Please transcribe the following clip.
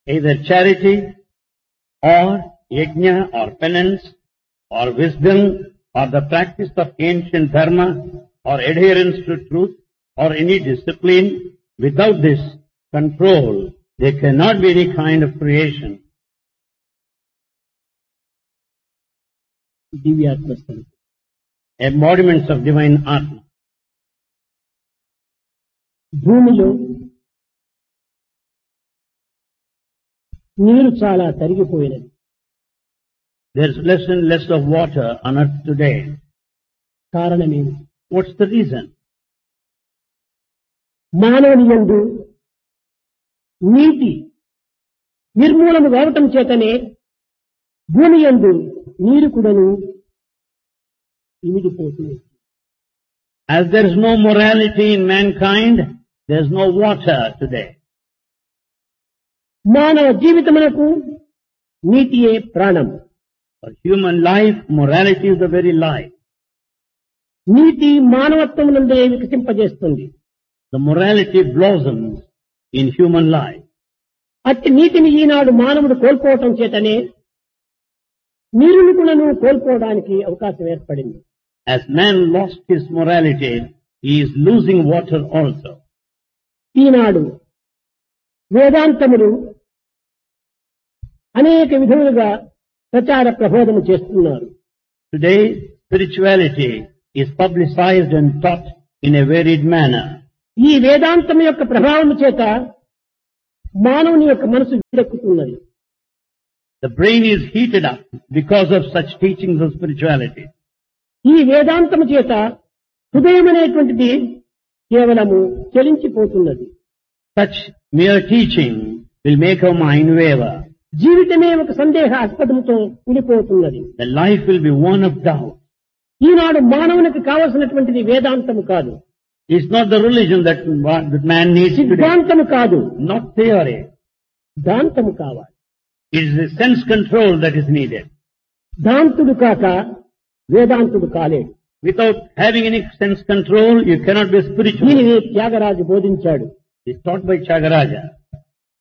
either charity or yajna or penance or wisdom or the practice of ancient dharma or adherence to truth or any discipline. Without this control, there cannot be any kind of creation. దివ్యాత్మస్థలం Embodiments of divine Atma. భూమిలో నీరు చాలా తరిగిపోయినది. There's less and less of water on earth today. కారణమేమి? What's the reason? మానవుని యందు నీటి నిర్మూలన కావటం చేతనే భూమి యందు నీరు కూడాను ఇమిడిపోతుంది. As there is no morality in mankind, there is no water today. మానవ జీవితమునకు నీటియే ప్రాణం. For human life, morality is the very life. NITI మానవత్వమునందే వికసింపజేస్తుంది. The morality blossoms in human life. అట్టి నీతిని ఈనాడు మానవుడు కోల్పోవటం చేతనే నీరుని కూడాను కోల్పోవడానికి అవకాశం ఏర్పడింది. As man lost his morality, he is losing water also. ఈనాడు వేదాంతములు అనేక విధములుగా ప్రచార ప్రబోధము చేస్తున్నారు. Today, spirituality is publicized and taught in a varied manner. ఈ వేదాంతం యొక్క ప్రభావం చేత మానవుని యొక్క మనసు వేడెక్కుతున్నది. The brain is heated up because of such teachings of spirituality. ఈ వేదాంతము చేత హృదయం అనేటువంటిది కేవలము చలించిపోతున్నది. Such mere teaching will make our mind waver. జీవితమే ఒక సందేహాస్పదముతో కూలిపోతున్నది. The life will be one of doubt. ఈనాడు మానవునికి కావలసినటువంటిది వేదాంతము కాదు, It's not the religion that man needs today. సిద్ధాంతము కాదు, Not theory. దాంతము కావాలి. It is the sense control that is needed. దాంతుడు కాక వేదాంతుడు కాలేడు. Without having any sense control, you cannot be spiritual. దీనిని త్యాగరాజు బోధించాడు. It's taught by Tyagaraja.